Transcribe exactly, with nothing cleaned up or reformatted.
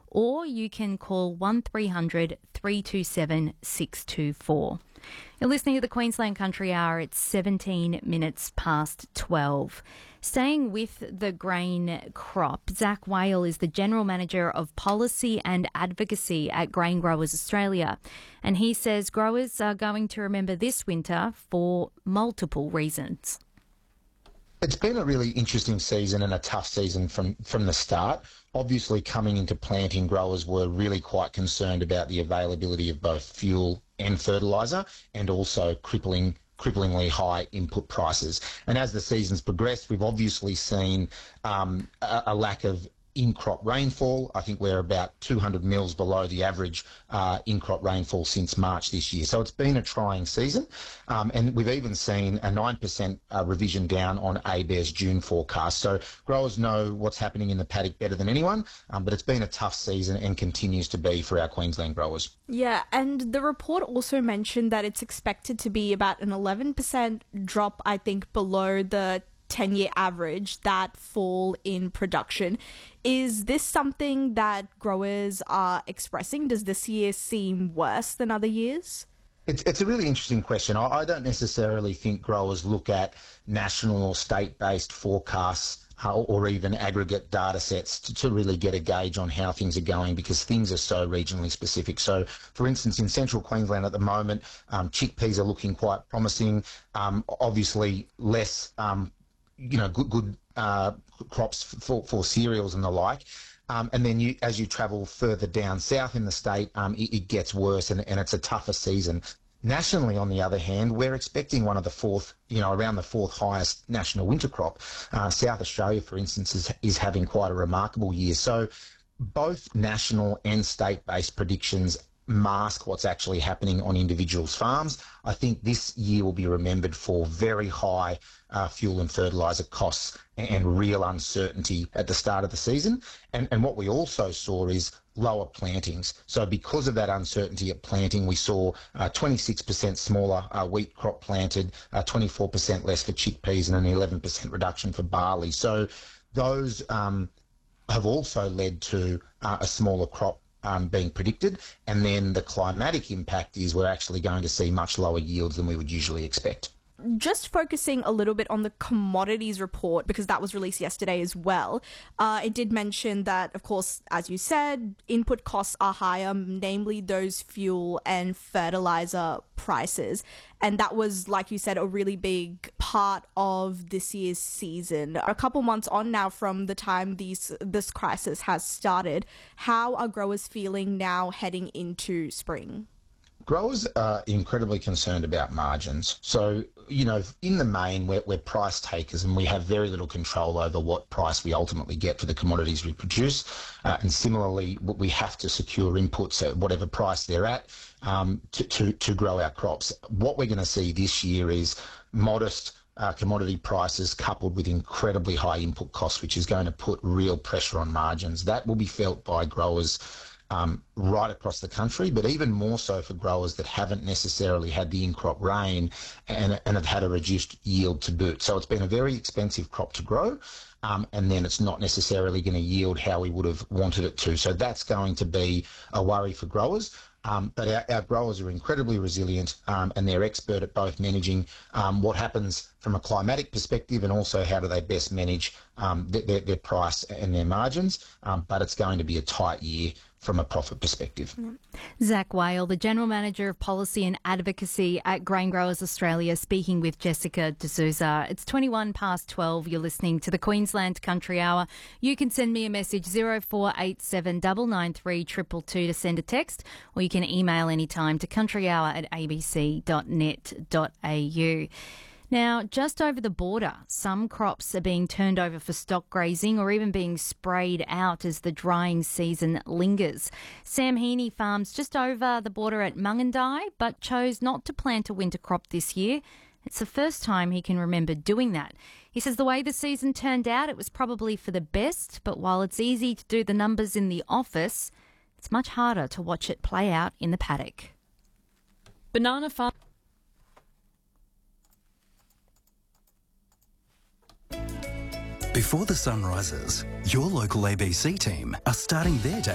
or you can call one three hundred three two seven six two four. You're listening to the Queensland Country Hour. It's seventeen minutes past twelve. Staying with the grain crop, Zach Whale is the General Manager of Policy and Advocacy at Grain Growers Australia. And he says growers are going to remember this winter for multiple reasons. It's been a really interesting season and a tough season from, from the start. Obviously, coming into planting, growers were really quite concerned about the availability of both fuel and fertiliser, and also crippling cripplingly high input prices. And as the season's progressed, we've obviously seen um, a, a lack of in-crop rainfall. I think we're about two hundred mils below the average uh, in-crop rainfall since March this year. So it's been a trying season. Um, and we've even seen a nine percent uh, revision down on A B A R S June forecast. So growers know what's happening in the paddock better than anyone, um, but it's been a tough season and continues to be for our Queensland growers. Yeah, and the report also mentioned that it's expected to be about an eleven percent drop, I think, below the ten-year average, that fall in production. Is this something that growers are expressing? Does this year seem worse than other years? It's, it's a really interesting question. I, I don't necessarily think growers look at national or state-based forecasts uh, or even aggregate data sets to, to really get a gauge on how things are going, because things are so regionally specific. So, for instance, in central Queensland at the moment, um, chickpeas are looking quite promising. Um, obviously, less um, you know, good, good uh, crops for, for cereals and the like. Um, and then you, as you travel further down south in the state, um, it, it gets worse, and, and it's a tougher season. Nationally, on the other hand, we're expecting one of the fourth, you know, around the fourth highest national winter crop. Uh, South Australia, for instance, is, is having quite a remarkable year. So both national and state-based predictions mask what's actually happening on individuals' farms. I think this year will be remembered for very high uh, fuel and fertiliser costs and, and real uncertainty at the start of the season. And, and what we also saw is lower plantings. So because of that uncertainty at planting, we saw uh, twenty-six percent smaller uh, wheat crop planted, uh, twenty-four percent less for chickpeas, and an eleven percent reduction for barley. So those um, have also led to uh, a smaller crop Um, being predicted, and then the climatic impact is we're actually going to see much lower yields than we would usually expect. Just focusing a little bit on the commodities report, because that was released yesterday as well. Uh, it did mention that, of course, as you said, input costs are higher, namely those fuel and fertilizer prices. And that was, like you said, a really big part of this year's season. A couple months on now from the time these this crisis has started, how are growers feeling now heading into spring? Growers are incredibly concerned about margins. So, you know, in the main, we're, we're price takers, and we have very little control over what price we ultimately get for the commodities we produce. Uh, and similarly, we have to secure inputs at whatever price they're at um, to, to, to grow our crops. What we're going to see this year is modest Uh, commodity prices coupled with incredibly high input costs, which is going to put real pressure on margins. That will be felt by growers um, right across the country, but even more so for growers that haven't necessarily had the in-crop rain and, and have had a reduced yield to boot. So it's been a very expensive crop to grow, um, and then it's not necessarily going to yield how we would have wanted it to. So that's going to be a worry for growers. Um, but our, our growers are incredibly resilient, um, and they're expert at both managing um, what happens from a climatic perspective, and also how do they best manage um, their, their price and their margins. Um, but it's going to be a tight year from a profit perspective. Zach Whale, the General Manager of Policy and Advocacy at Grain Growers Australia, speaking with Jessica D'Souza. It's twenty-one past twelve. You're listening to the Queensland Country Hour. You can send me a message, zero four eight seven nine nine three two two two to send a text, or you can email anytime to countryhour at a b c dot net dot a u. Now, just over the border, some crops are being turned over for stock grazing or even being sprayed out as the drying season lingers. Sam Heaney farms just over the border at Mungandai, but chose not to plant a winter crop this year. It's the first time he can remember doing that. He says the way the season turned out, it was probably for the best, but while it's easy to do the numbers in the office, it's much harder to watch it play out in the paddock. Banana farm. Before the sun rises, your local A B C team are starting their day